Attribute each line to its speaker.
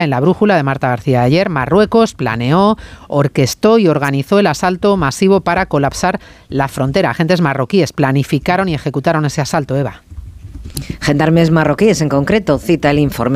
Speaker 1: En la brújula de Marta García ayer, Marruecos planeó, orquestó y organizó el asalto masivo para colapsar la frontera. Agentes marroquíes planificaron y ejecutaron ese asalto, Eva.
Speaker 2: Gendarmes marroquíes en concreto, cita el informe.